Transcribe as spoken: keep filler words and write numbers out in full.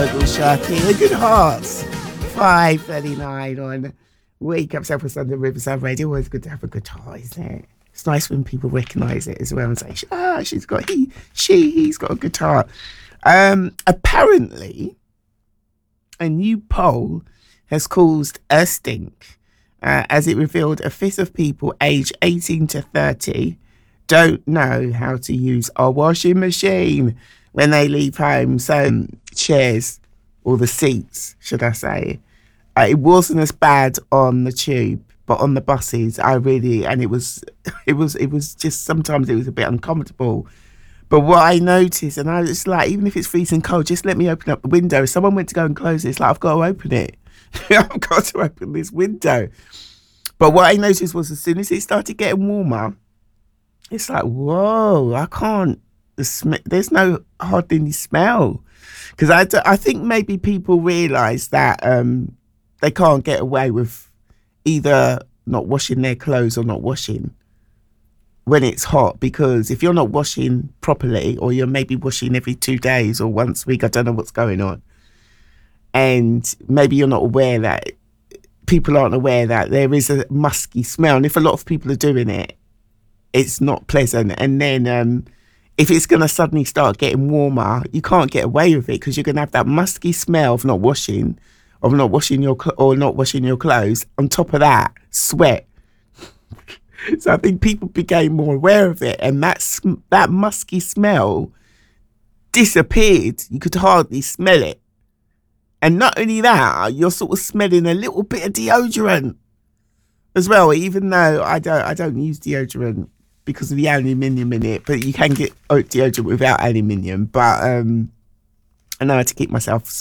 Virgil Sharkey. Good Hearts. five thirty-nine on Wake Up South Sunday Riverside Radio. Always good to have a guitar, isn't it? It's nice when people recognise it as well and say, ah, she's got, he, she, he's got a guitar. Um, apparently, a new poll has caused a stink uh, as it revealed a fifth of people aged eighteen to thirty don't know how to use a washing machine when they leave home. So chairs, or the seats, should I say. Uh, it wasn't as bad on the tube, but on the buses, I really, and it was, it was, it was just, sometimes it was a bit uncomfortable. But what I noticed, and I was like, even if it's freezing cold, just let me open up the window. If someone went to go and close it, it's like, I've got to open it. I've got to open this window. But what I noticed was as soon as it started getting warmer, it's like, whoa, I can't, the sm- there's no hardly any smell. Because I, d- I think maybe people realise that um, they can't get away with either not washing their clothes or not washing when it's hot. Because if you're not washing properly, or you're maybe washing every two days or once a week, I don't know what's going on. And maybe you're not aware that, people aren't aware that there is a musky smell. And if a lot of people are doing it, it's not pleasant. And then um, if it's going to suddenly start getting warmer, you can't get away with it because you're going to have that musky smell of not washing, of not washing your cl- or not washing your clothes. On top of that, sweat. So I think people became more aware of it, and that sm- that musky smell disappeared. You could hardly smell it. And not only that, you're sort of smelling a little bit of deodorant as well, even though I don't I don't use deodorant because of the aluminium in it, but you can get deodorant without aluminium. But um, I know how to keep myself